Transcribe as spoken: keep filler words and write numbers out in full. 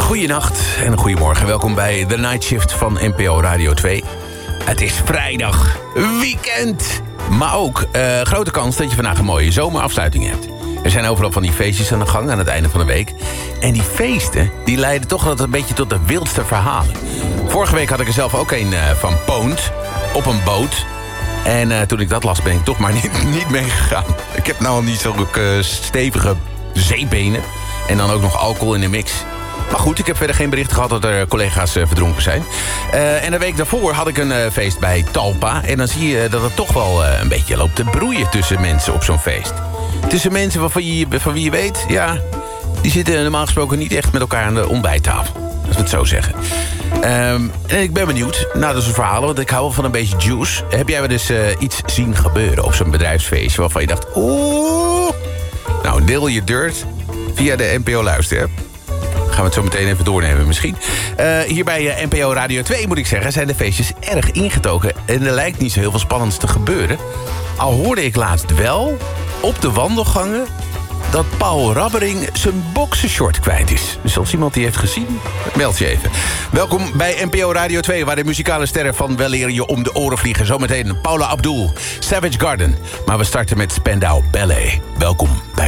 goeienacht en een goedemorgen. Welkom bij The Night Shift van N P O Radio twee. Het is vrijdag, weekend. Maar ook uh, grote kans dat je vandaag een mooie zomerafsluiting hebt. Er zijn overal van die feestjes aan de gang aan het einde van de week. En die feesten, die leiden toch altijd een beetje tot de wildste verhalen. Vorige week had ik er zelf ook een uh, van Poont op een boot. En uh, toen ik dat las ben ik toch maar niet, niet meegegaan. Ik heb nou al niet zo'n uh, stevige zeebenen. En dan ook nog alcohol in de mix. Maar goed, ik heb verder geen bericht gehad dat er collega's uh, verdronken zijn. Uh, en de week daarvoor had ik een uh, feest bij Talpa. En dan zie je dat het toch wel uh, een beetje loopt te broeien tussen mensen op zo'n feest. Tussen mensen waarvan je, van wie je weet, ja, die zitten normaal gesproken niet echt met elkaar aan de ontbijttafel. Als we het zo zeggen. Um, en ik ben benieuwd naar de verhalen, want ik hou wel van een beetje juice. Heb jij wel eens uh, iets zien gebeuren op zo'n bedrijfsfeestje waarvan je dacht, oeh. Nou, deel je dirt via de N P O-luister. Gaan we het zo meteen even doornemen misschien. Uh, hier bij uh, N P O Radio twee, moet ik zeggen, zijn de feestjes erg ingetogen. En er lijkt niet zo heel veel spannends te gebeuren. Al hoorde ik laatst wel, op de wandelgangen, dat Paul Rabbering zijn boxershort kwijt is. Dus als iemand die heeft gezien, meld je even. Welkom bij N P O Radio twee, waar de muzikale sterren van weleer je om de oren vliegen. Zometeen Paula Abdul, Savage Garden. Maar we starten met Spandau Ballet. Welkom bij